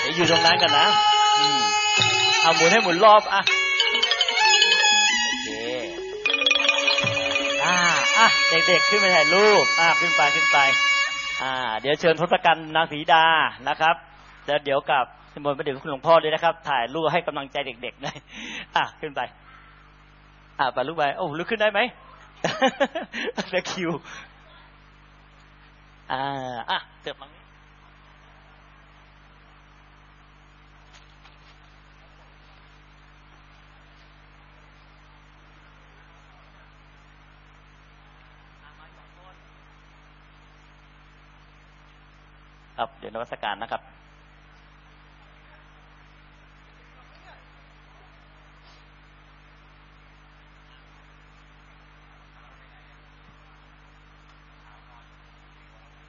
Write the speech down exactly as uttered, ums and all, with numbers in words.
ดี๋ยวอยู่ตรงนั้นกันนะเอาหมุนให้หมุนรอบอ่ะโอเคอ่าอ่ะเด็กๆขึ้นไปถ่ายรูปอ่ะขึ้นไปขึ้นไปอ่าเดี๋ยวเชิญทศกัณฐ์นางศรีดานะครับแล้วเดี๋ยวกับสมบูรณ์ประเดี๋ยวคุณหลวงพ่อด้วยนะครับถ่ายรูปให้กำลังใจเด็กๆหน่อยอ่ะขึ้นไปอ่ะไปลูกไปโอ้ลุกขึ้นได้ไหมเดี๋ยวคิวอ่าอ่ะเกิดมังครับเดี๋ยวนมัสการนะครับ